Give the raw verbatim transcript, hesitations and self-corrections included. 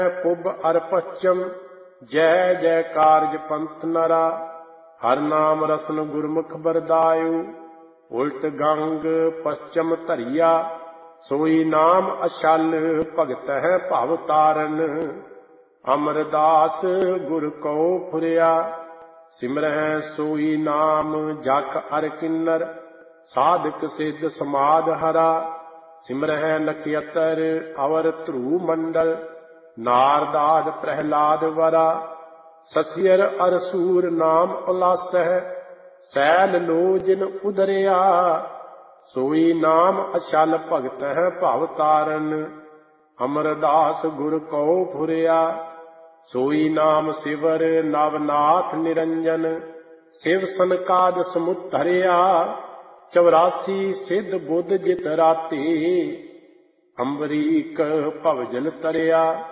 ਪੁਬ ਅਰ ਪਛਮ ਜੈ ਜੈ ਕਾਰਜ ਪੰਥ ਨਰਾ। ਹਰ ਨਾਮ ਰਸਨ ਗੁਰਮੁਖ ਬਰਦਾਇਉ ਉਲਟ ਗੰਗ ਪਛਮ ਧਰਿਆ। ਸੋਈ ਨਾਮ ਅਛਲ ਭਗਤ ਹੈ ਭਵ ਤਾਰਨ। ਅਮਰਦਾਸ ਗੁਰ ਕਉ ਫੁਰਿਆ ਸਿਮਰਹਿ ਸੋਈ ਨਾਮ ਜਖ ਅਰ ਕਿੰਨਰ। ਸਾਧਕ ਸਿੱਧ ਸਮਾਧ ਹਰਾ ਸਿਮਰਹਿ ਨਖਯਤਰ ਅਵਰ ਧਰੂ ਮੰਡਲ। ਨਾਰਦਾਦ ਪ੍ਰਹਿਲਾਦ ਵਰਾ ਸਸਿਅਰ ਅਰ ਸੂਰ ਨਾਮ ਉਲਾਸਹਿ। ਸੈਲ ਲੋ ਜਿਨ ਉਦਰਿਆ ਸੋਈ ਨਾਮ ਅਛਲ ਭਗਤ ਹੈ ਭਵ ਤਾਰਨ। ਅਮਰਦਾਸ ਗੁਰ ਕਉ ਫੁਰਿਆ ਸੋਈ ਨਾਮ ਸਿਵਰ ਨਵਨਾਥ ਨਿਰੰਜਨ। ਸਿਵ ਸਨਕਾਦ ਸਮੁੱਧਰਿਆ ਚੌਰਾਸੀ ਸਿੱਧ ਬੁੱਧ ਜਿਤ ਰਾਤੀ। ਅੰਬਰੀਕ ਭਵਜਲ ਤਰਿਆ